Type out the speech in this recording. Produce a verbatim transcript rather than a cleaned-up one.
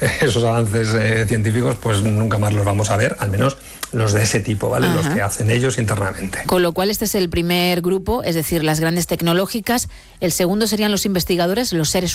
esos avances eh, científicos, pues nunca más los vamos a ver, al menos los de ese tipo, ¿vale? Ajá. Los que hacen ellos internamente. Con lo cual este es el primer grupo, es decir, las grandes tecnológicas. El segundo serían los investigadores, los seres